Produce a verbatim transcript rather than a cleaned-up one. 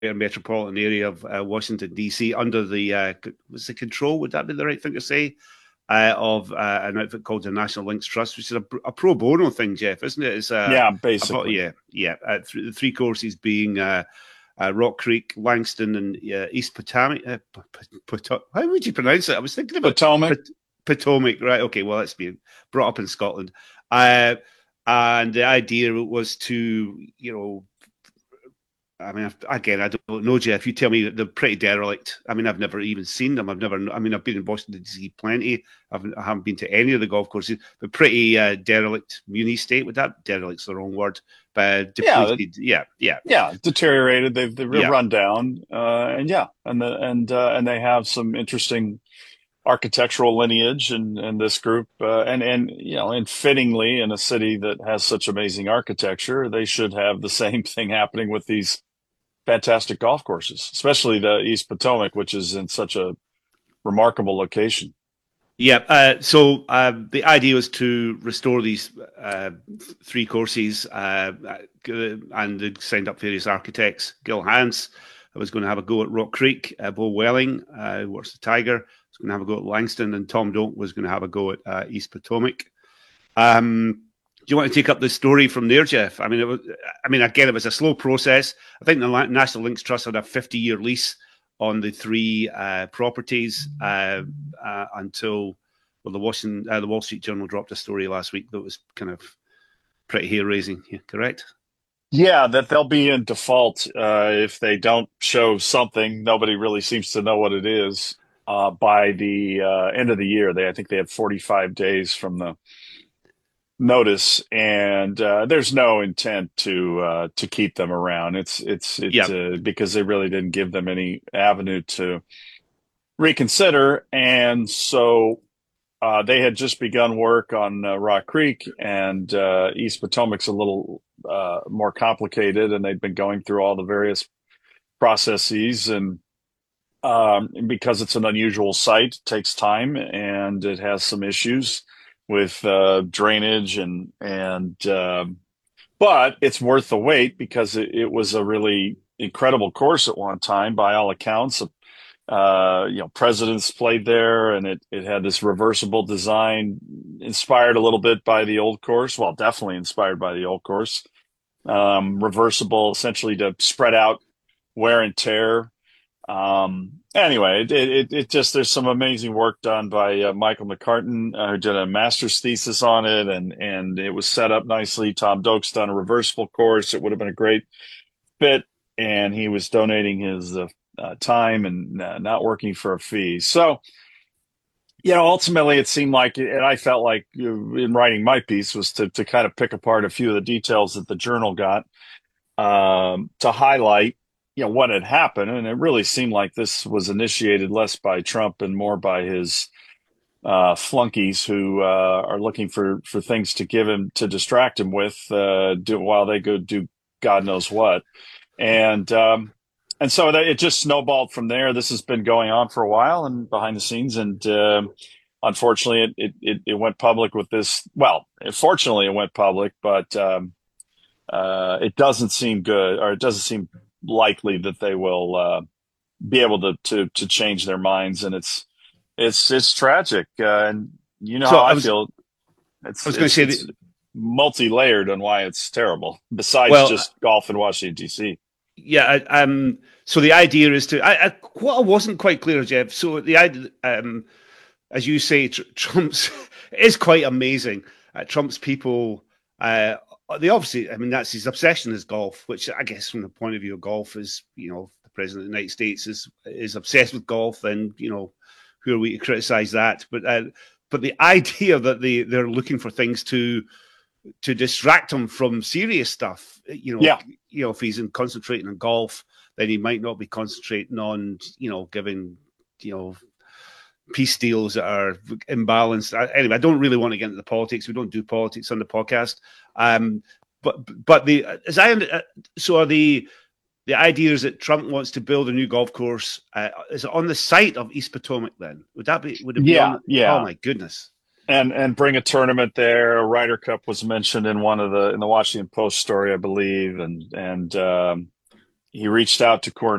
metropolitan area of uh, Washington D C under the uh, was the control. Would that be the right thing to say? Uh, of uh, an outfit called the National Links Trust, which is a, a pro bono thing, Jeff, isn't it? It's uh, Yeah, about basically. yeah, yeah. Uh, th- the three courses being uh, uh, Rock Creek, Langston, and uh, East Potomac. Uh, P- P- How would you pronounce it? I was thinking about Potomac. Pot- Potomac, right? Okay, well, that's being brought up in Scotland. Uh, and the idea was to, you know, I mean, again, I don't know, Jeff. You tell me they're pretty derelict. I mean, I've never even seen them. I've never. I mean, I've been in Boston D C plenty. I've, I haven't been to any of the golf courses, but pretty uh, derelict muni state. With that, derelict's the wrong word, but Yeah, depleted. Yeah, yeah, yeah, deteriorated. They've they've yeah. run down, uh, and yeah, and the and uh, and they have some interesting architectural lineage and and this group, uh, and and you know, and fittingly in a city that has such amazing architecture, they should have the same thing happening with these fantastic golf courses, especially the East Potomac, which is in such a remarkable location. Yeah, uh, so uh, the idea was to restore these uh, three courses, uh, uh, and they signed up various architects. Gil Hans was going to have a go at Rock Creek. Uh, Bo Welling, uh, who works the Tiger, was going to have a go at Langston, and Tom Doak was going to have a go at uh, East Potomac. Um, do you want to take up the story from there, Jeff? I mean, it was, I mean, again, it was a slow process. I think the National Links Trust had a fifty-year lease on the three uh, properties uh, uh, until well, the Washington, uh, the Wall Street Journal dropped a story last week that was kind of pretty hair raising. Yeah, correct? Yeah, that they'll be in default uh, if they don't show something. Nobody really seems to know what it is uh, by the uh, end of the year. They, I think they have forty-five days from the notice, and uh, there's no intent to uh, to keep them around. It's it's it Yeah, uh, because they really didn't give them any avenue to reconsider, and so uh, they had just begun work on uh, Rock Creek, and uh, East Potomac's a little uh, more complicated, and they've been going through all the various processes, and um, because it's an unusual site, it takes time, and it has some issues with uh, drainage and and um, but it's worth the wait because it, it was a really incredible course at one time by all accounts. Uh, you know, presidents played there, and it it had this reversible design, inspired a little bit by the old course. Well, definitely inspired by the old course. Um, reversible, essentially to spread out wear and tear. Um, anyway, it, it it just there's some amazing work done by uh, Michael McCartan, uh, who did a master's thesis on it, and and it was set up nicely. Tom Doak's done a reversible course. It would have been a great fit, and he was donating his uh, uh, time and uh, not working for a fee. So, you know, ultimately it seemed like, and I felt like uh, in writing my piece was to, to kind of pick apart a few of the details that the journal got um, to highlight, you know, what had happened. And it really seemed like this was initiated less by Trump and more by his uh, flunkies who uh, are looking for, for things to give him to distract him with uh, do, while they go do God knows what. And um, and so that it just snowballed from there. This has been going on for a while and behind the scenes, and uh, unfortunately, it, it it went public with this. Well, fortunately, it went public, but um, uh, it doesn't seem good, or it doesn't seem likely that they will uh, be able to to to change their minds. And it's it's it's tragic, uh, and you know so how I I was feel. I It's was going to it's say it's that. multi-layered on why it's terrible. Besides Well, just golf in Washington D C. yeah, I, um, so the idea is to. I, I what I wasn't quite clear, Jeff. So the idea, um, as you say, tr- Trump's it is quite amazing. Uh, Trump's people, uh, they obviously, I mean, that's his obsession is golf, which I guess from the point of view of golf is, you know, the president of the United States is is obsessed with golf, and you know, who are we to criticize that? But uh, but the idea that they they're looking for things to to distract him from serious stuff, you know, Yeah. you know, if he's in concentrating on golf, then he might not be concentrating on, you know, giving, you know, peace deals that are imbalanced. Anyway, I don't really want to get into the politics. We don't do politics on the podcast. Um, but but the as I so are the the idea is that Trump wants to build a new golf course. Uh, is it on the site of East Potomac? Then would that be would it be Yeah, on? Oh yeah. my goodness! And and bring a tournament there. A Ryder Cup was mentioned in one of the in the Washington Post story, I believe, and and um, he reached out to Cornell